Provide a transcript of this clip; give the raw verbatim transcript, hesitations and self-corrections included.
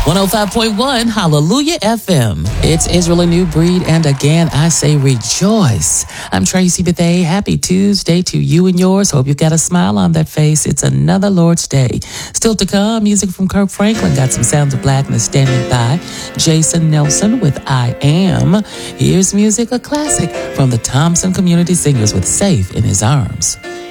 one oh five point one Hallelujah F M. It's Israel, a new breed, and again I say rejoice. I'm Tracy Bethay. Happy Tuesday to you and yours. Hope you got a smile on that face. It's another Lord's Day. Still to come, music from Kirk Franklin. Got some sounds of blackness standing by. Jason Nelson with I Am. Here's music, a classic from the Thompson Community Singers with Safe in His Arms.